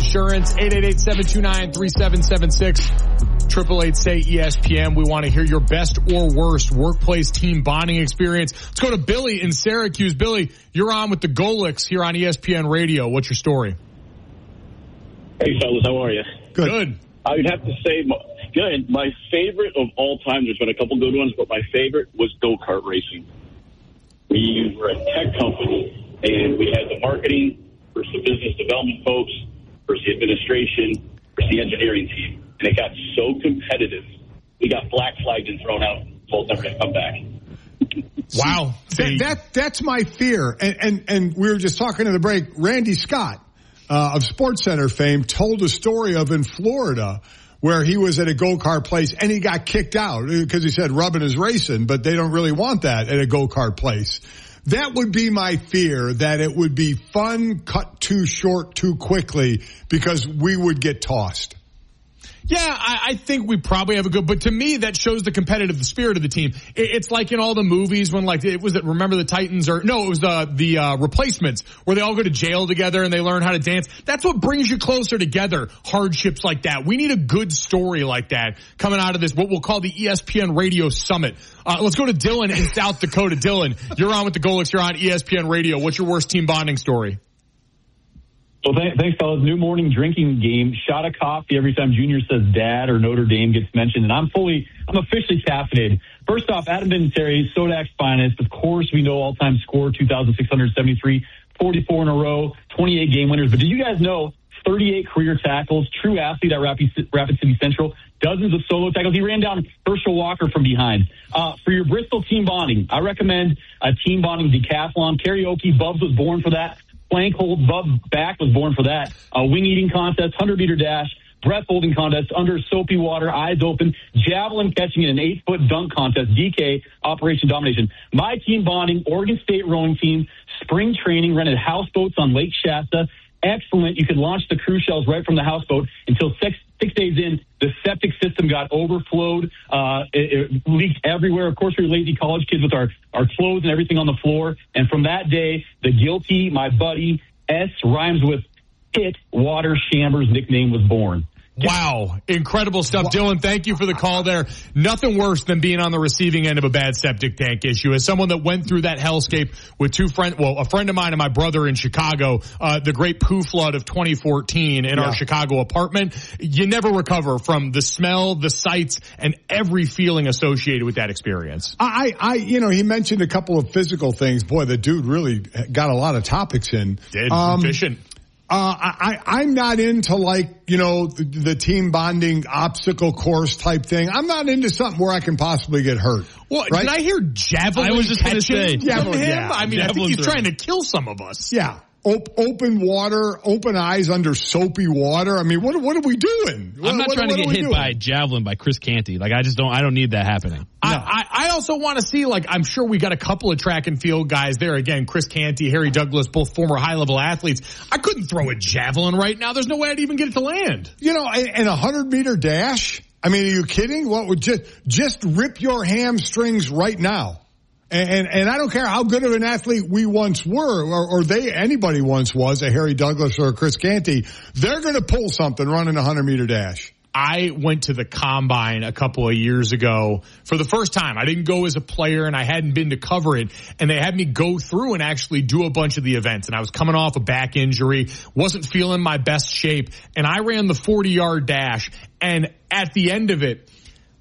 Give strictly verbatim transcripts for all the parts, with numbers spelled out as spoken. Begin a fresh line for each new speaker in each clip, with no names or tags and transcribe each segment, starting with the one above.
Insurance, eight eight eight, seven two nine, three seven seven six, eight eight eight, say E S P N. We want to hear your best or worst workplace team bonding experience. Let's go to Billy in Syracuse. Billy, you're on with the Golics here on E S P N Radio. What's your story?
Hey, fellas, how are you?
Good. Good.
I would have to say, good. My favorite of all time, there's been a couple good ones, but my favorite was go-kart racing. We were a tech company, and we had the marketing versus the business development folks versus the administration versus the engineering team. And it got so competitive, we got black flagged and thrown out, told never to come back.
Wow. That, that That's my fear. And, and, and we were just talking in the break, Randy Scott, Uh, of SportsCenter fame, told a story of in Florida where he was at a go-kart place and he got kicked out because he said rubbing is racing, but they don't really want that at a go-kart place. That would be my fear, that it would be fun cut too short too quickly because we would get tossed.
Yeah, I, I think we probably have a good, but to me, that shows the competitive spirit of the team. It, it's like in all the movies when, like, it was it Remember the Titans, or no, it was the the uh, Replacements, where they all go to jail together and they learn how to dance. That's what brings you closer together. Hardships like that. We need a good story like that coming out of this, what we'll call the E S P N Radio Summit. Uh, let's go to Dylan in South Dakota. Dylan, you're on with the Golics. You're on E S P N Radio. What's your worst team bonding story?
Well, th- thanks, fellas. New morning drinking game. Shot of coffee every time Junior says dad or Notre Dame gets mentioned. And I'm fully, I'm officially caffeinated. First off, Adam Vinatieri, Sodak's finest. Of course, we know all-time score, two thousand six hundred seventy-three, forty-four in a row, twenty-eight game winners. But did you guys know thirty-eight career tackles, true athlete at Rapid, Rapid City Central, dozens of solo tackles. He ran down Herschel Walker from behind. Uh, for your Bristol team bonding, I recommend a team bonding decathlon. Karaoke, Bubs was born for that. Plank hold, Bub back was born for that. A wing eating contest, hundred meter dash, breath holding contest, under soapy water, eyes open, javelin catching in an eight foot dunk contest, D K, Operation Domination. My team bonding, Oregon State rowing team, spring training, rented houseboats on Lake Shasta. Excellent. You could launch the cruise shells right from the houseboat until six, six days in, the septic system got overflowed. Uh, it, it leaked everywhere. Of course, we were lazy college kids with our, our clothes and everything on the floor. And from that day, the guilty, my buddy, S rhymes with Pitt, Water Chambers nickname was born.
Wow. Incredible stuff. Wow. Dylan, thank you for the call there. Nothing worse than being on the receiving end of a bad septic tank issue. As someone that went through that hellscape with two friends, well, a friend of mine and my brother in Chicago, uh, the great poo flood of twenty fourteen in yeah. our Chicago apartment, you never recover from the smell, the sights, and every feeling associated with that experience.
I, I, you know, he mentioned a couple of physical things. Boy, the dude really got a lot of topics in.
Did. Um, efficient.
Uh, I, I'm not into, like, you know, the, the team bonding obstacle course type thing. I'm not into something where I can possibly get hurt.
Well,
right?
did I hear javelin
I was just going to say.
Yeah, him?
Yeah,
I mean, I think he's
right.
trying to kill some of us.
Yeah. Op- open water, open eyes under soapy water. I mean, what what are we doing?
I'm not
what,
trying
what
to get hit
doing?
by a javelin by Chris Canty. Like, I just don't, I don't need that happening.
I,
No.
I, I also want to see, like, I'm sure we got a couple of track and field guys there. Again, Chris Canty, Harry Douglas, both former high-level athletes. I couldn't throw a javelin right now. There's no way I'd even get it to land.
You know, and a hundred-meter dash? I mean, are you kidding? What would just just rip your hamstrings right now? And, and and I don't care how good of an athlete we once were, or, or they anybody once was, a Harry Douglas or a Chris Canty. They're going to pull something running a hundred-meter dash.
I went to the Combine a couple of years ago for the first time. I didn't go as a player, and I hadn't been to cover it. And they had me go through and actually do a bunch of the events. And I was coming off a back injury, wasn't feeling my best shape. And I ran the forty-yard dash. And at the end of it,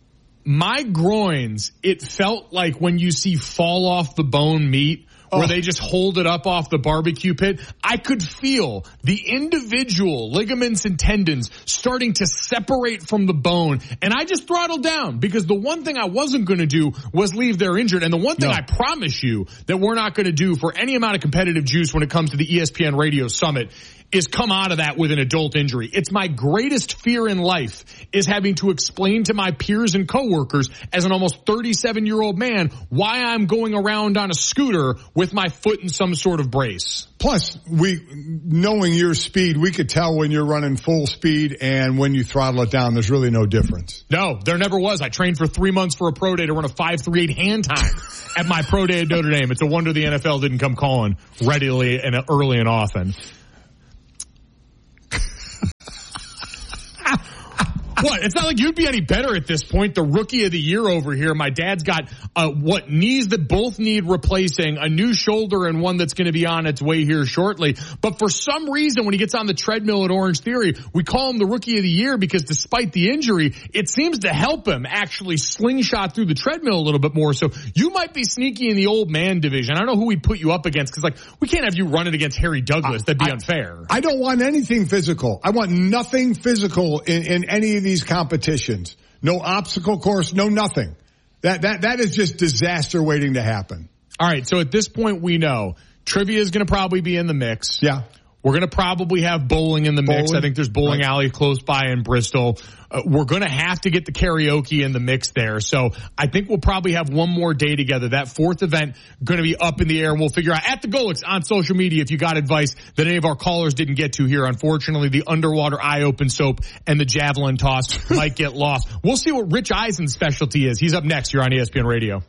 my groins, it felt like when you see fall off the bone meat, where oh. they just hold it up off the barbecue pit. I could feel the individual ligaments and tendons starting to separate from the bone. And I just throttled down because the one thing I wasn't going to do was leave there injured. And the one thing no. I promise you that we're not going to do for any amount of competitive juice when it comes to the E S P N Radio Summit is come out of that with an adult injury. It's my greatest fear in life is having to explain to my peers and coworkers as an almost thirty-seven-year-old man why I'm going around on a scooter with my foot in some sort of brace.
Plus, we, knowing your speed, we could tell when you're running full speed and when you throttle it down. There's really no difference.
No, there never was. I trained for three months for a pro day to run a five three eight hand time at my pro day at Notre Dame. It's a wonder the N F L didn't come calling readily and early and often. What? It's not like you'd be any better at this point. The rookie of the year over here. My dad's got uh, what knees that both need replacing, a new shoulder and one that's going to be on its way here shortly. But for some reason, when he gets on the treadmill at Orange Theory, we call him the rookie of the year because despite the injury, it seems to help him actually slingshot through the treadmill a little bit more. So you might be sneaky in the old man division. I don't know who we'd put you up against because, like, we can't have you running against Harry Douglas. That'd be
I,
unfair.
I don't want anything physical. I want nothing physical in, in any of these competitions. No obstacle course, no nothing. That that that is just disaster waiting to happen.
All right, so at this point we know trivia is going to probably be in the mix.
Yeah.
We're going to probably have bowling in the
bowling.
mix. I think there's bowling
right.
alley close by in Bristol. Uh, we're going to have to get the karaoke in the mix there. So I think we'll probably have one more day together. That fourth event going to be up in the air, and we'll figure out at the Golix on social media if you got advice that any of our callers didn't get to here. Unfortunately, the underwater eye open soap and the javelin toss might get lost. We'll see what Rich Eisen's specialty is. He's up next. You're on E S P N Radio.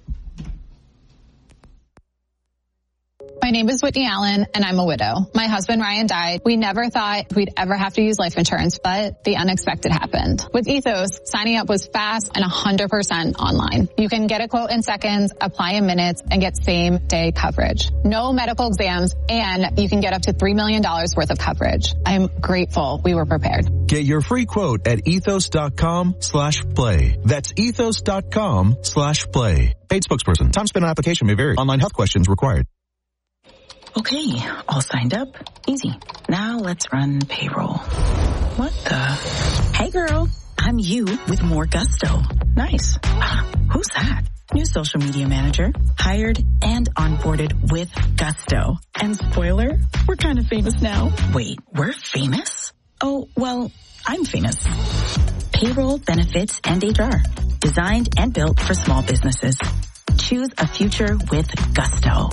My name is Whitney Allen, and I'm a widow. My husband, Ryan, died. We never thought we'd ever have to use life insurance, but the unexpected happened. With Ethos, signing up was fast and one hundred percent online. You can get a quote in seconds, apply in minutes, and get same-day coverage. No medical exams, and you can get up to three million dollars worth of coverage. I'm grateful we were prepared.
Get your free quote at ethos.com slash play. That's ethos.com slash play. Paid spokesperson. Time spent on application may vary. Online health questions required.
Okay, all signed up. Easy. Now let's run payroll. What the? Hey girl, I'm you with more gusto. Nice. Who's that? New social media manager, hired and onboarded with gusto. And spoiler, we're kind of famous now. Wait, we're famous? Oh, well, I'm famous. Payroll, benefits, and H R. Designed and built for small businesses. Choose a future with gusto.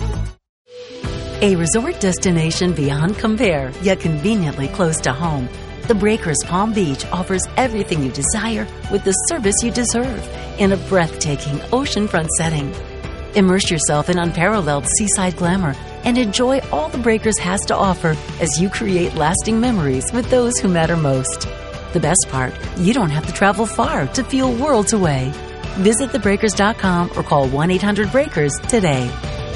A resort destination beyond compare, yet conveniently close to home. The Breakers Palm Beach offers everything you desire with the service you deserve in a breathtaking oceanfront setting. Immerse yourself in unparalleled seaside glamour and enjoy all the Breakers has to offer as you create lasting memories with those who matter most. The best part, you don't have to travel far to feel worlds away. Visit the breakers dot com or call one eight hundred breakers today.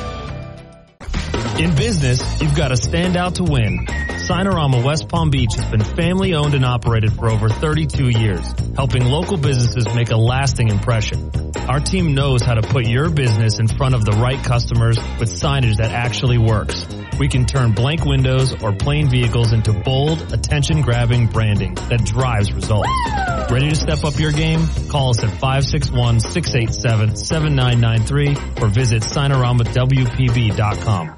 In business, you've got to stand out to win. Sinorama West Palm Beach has been family owned and operated for over thirty-two years, helping local businesses make a lasting impression. Our team knows how to put your business in front of the right customers with signage that actually works. We can turn blank windows or plain vehicles into bold, attention-grabbing branding that drives results. Ready to step up your game? Call us at five six one, six eight seven, seven nine nine three or visit Sinorama W P B dot com.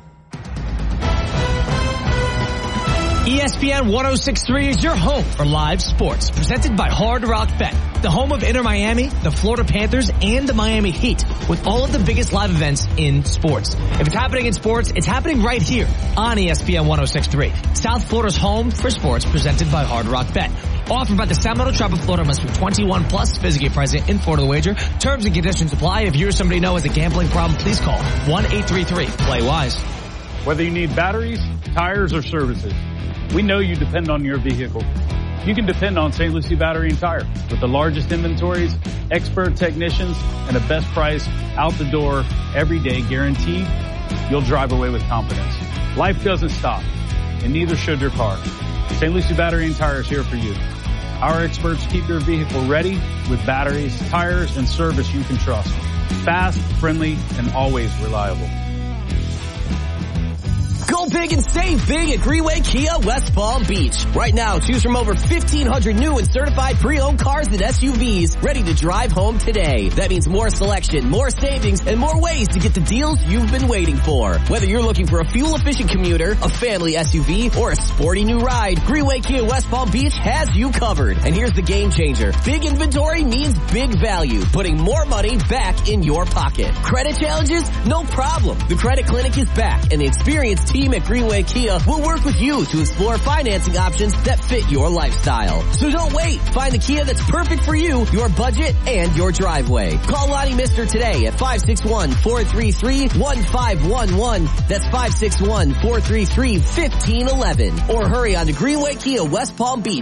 E S P N one oh six point three is your home for live sports, presented by Hard Rock Bet, the home of Inter Miami, the Florida Panthers, and the Miami Heat, with all of the biggest live events in sports. If it's happening in sports, it's happening right here on E S P N one oh six point three, South Florida's home for sports, presented by Hard Rock Bet. Offered by the Seminole Tribe of Florida, must be twenty-one plus, physically present in Florida the wager. Terms and conditions apply. If you or somebody know has a gambling problem, please call one eight three three, play wise.
Whether you need batteries, tires, or services, we know you depend on your vehicle. You can depend on Saint Lucie Battery and Tire with the largest inventories, expert technicians, and the best price out the door every day guaranteed. You'll drive away with confidence. Life doesn't stop, and neither should your car. Saint Lucie Battery and Tire is here for you. Our experts keep your vehicle ready with batteries, tires, and service you can trust. Fast, friendly, and always reliable.
Go big and save big at Greenway Kia West Palm Beach. Right now, choose from over fifteen hundred new and certified pre-owned cars and S U Vs ready to drive home today. That means more selection, more savings, and more ways to get the deals you've been waiting for. Whether you're looking for a fuel-efficient commuter, a family S U V, or a sporty new ride, Greenway Kia West Palm Beach has you covered. And here's the game changer. Big inventory means big value, putting more money back in your pocket. Credit challenges? No problem. The Credit Clinic is back, and the experienced team at Greenway Kia will work with you to explore financing options that fit your lifestyle. So don't wait. Find the Kia that's perfect for you, your budget, and your driveway. Call Lonnie Mister today at five six one, four three three, one five one one. That's five six one, four three three, one five one one. Or hurry on to Greenway Kia West Palm Beach